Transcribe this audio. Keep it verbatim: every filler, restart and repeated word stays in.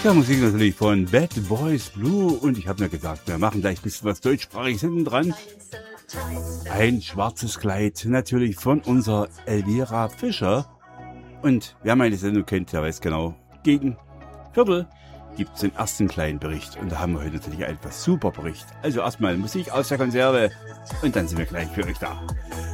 Lecker Musik natürlich von Bad Boys Blue und ich habe mir gedacht, wir machen gleich ein bisschen was deutschsprachiges hinten dran. Ein schwarzes Kleid, natürlich von unserer Elvira Fischer. Und wer meine Sendung kennt, der weiß genau, gegen Viertel gibt es den ersten kleinen Bericht. Und da haben wir heute natürlich einen super Bericht. Also erstmal Musik aus der Konserve und dann sind wir gleich für euch da.